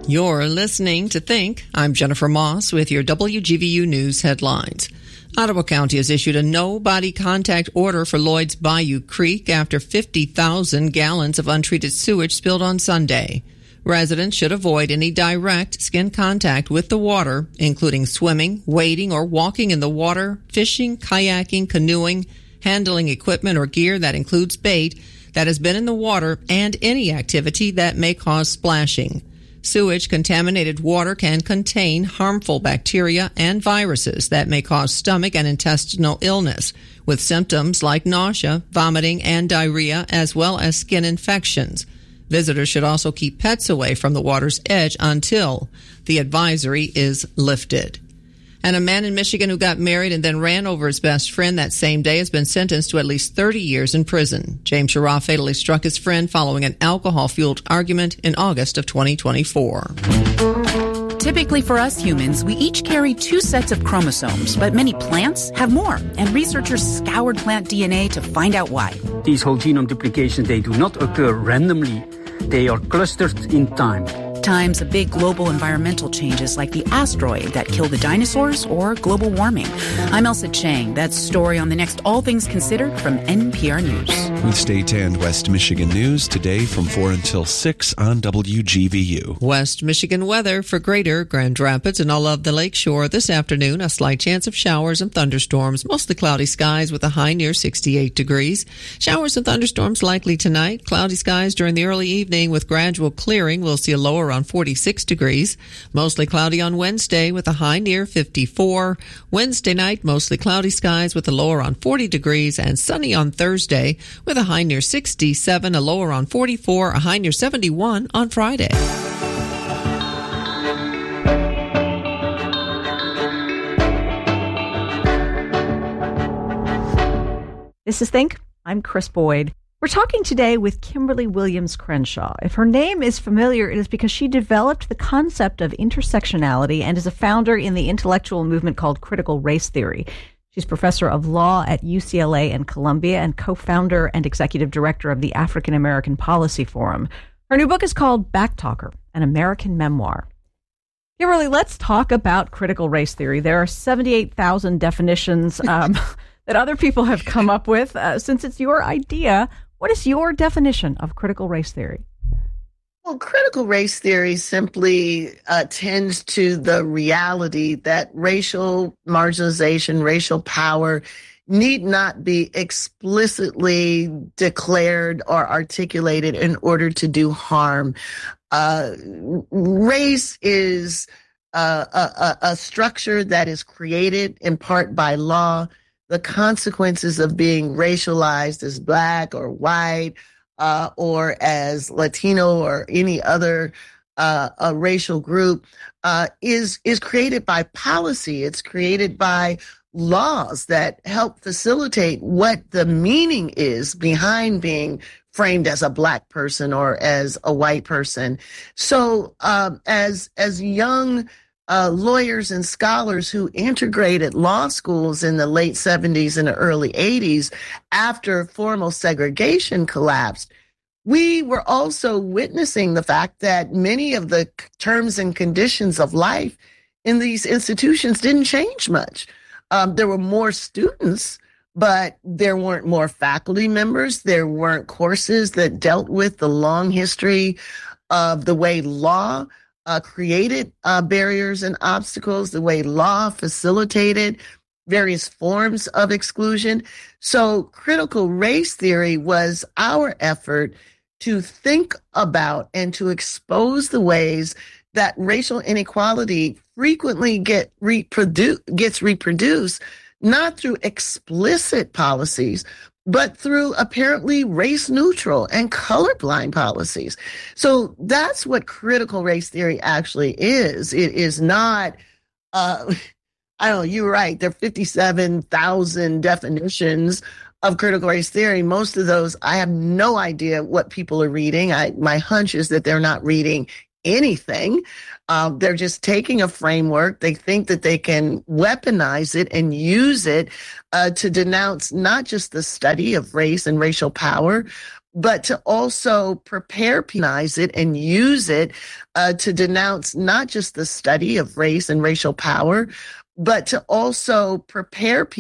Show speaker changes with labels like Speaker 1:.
Speaker 1: You're listening to Think. I'm Jennifer Moss with your WGVU News headlines. Ottawa County has issued a no-body contact order for Lloyd's Bayou Creek after 50,000 gallons of untreated sewage spilled on Sunday. Residents should avoid any direct skin contact with the water, including swimming, wading, or walking in the water, fishing, kayaking, canoeing, handling equipment or gear that includes bait that has been in the water, and any activity that may cause splashing. Sewage-contaminated water can contain harmful bacteria and viruses that may cause stomach and intestinal illness, with symptoms like nausea, vomiting, and diarrhea, as well as skin infections. Visitors should also keep pets away from the water's edge until the advisory is lifted. And a man in Michigan who got married and then ran over his best friend that same day has been sentenced to at least 30 years in prison. James Sharaf fatally struck his friend following an alcohol-fueled argument in August of 2024.
Speaker 2: Typically for us humans, we each carry 2 sets of chromosomes, but many plants have more, and researchers scoured plant DNA to find out why.
Speaker 3: These whole genome duplications, they do not occur randomly. They are clustered in time.
Speaker 2: Times of big global environmental changes like the asteroid that killed the dinosaurs or global warming. I'm Elsa Chang. That's story on the next All Things Considered from NPR News.
Speaker 4: With State and West Michigan news today from 4 until 6 on WGVU.
Speaker 1: West Michigan weather for Greater Grand Rapids and all of the Lakeshore this afternoon. A slight chance of showers and thunderstorms. Mostly cloudy skies with a high near 68 degrees. Showers and thunderstorms likely tonight. Cloudy skies during the early evening with gradual clearing. We'll see a lower around 46 degrees. Mostly cloudy on Wednesday with a high near 54. Wednesday night, mostly cloudy skies with a low around 40 degrees, and sunny on Thursday with a high near 67, a low around 44, a high near 71 on Friday.
Speaker 5: This is Think. I'm Chris Boyd. We're talking today with Kimberly Williams Crenshaw. If her name is familiar, it is because she developed the concept of intersectionality and is a founder in the intellectual movement called critical race theory. She's professor of law at UCLA and Columbia and co-founder and executive director of the African American Policy Forum. Her new book is called Backtalker, an American Memoir. Kimberly, let's talk about critical race theory. There are 78,000 definitions that other people have come up with. Since it's your idea, what is your definition of critical race theory?
Speaker 6: Well, critical race theory simply tends to the reality that racial marginalization, racial power need not be explicitly declared or articulated in order to do harm. Race is a structure that is created in part by law. The consequences of being racialized as Black or white or as Latino or any other a racial group is created by policy. It's created by laws that help facilitate what the meaning is behind being framed as a Black person or as a white person. So as young lawyers and scholars who integrated law schools in the late 70s and the early 80s after formal segregation collapsed, we were also witnessing the fact that many of the terms and conditions of life in these institutions didn't change much. There were more students, but there weren't more faculty members. There weren't courses that dealt with the long history of the way law created barriers and obstacles, the way law facilitated various forms of exclusion. So critical race theory was our effort to think about and to expose the ways that racial inequality frequently gets reproduced, not through explicit policies, but through apparently race-neutral and colorblind policies. So that's what critical race theory actually is. It is not, you're right, there are 57,000 definitions of critical race theory. Most of those, I have no idea what people are reading. My hunch is that they're not reading anything. They're just taking a framework. They think that they can weaponize it and use it to denounce not just the study of race and racial power, but to also prepare, penalize it, and use it to denounce not just the study of race and racial power, but to also prepare people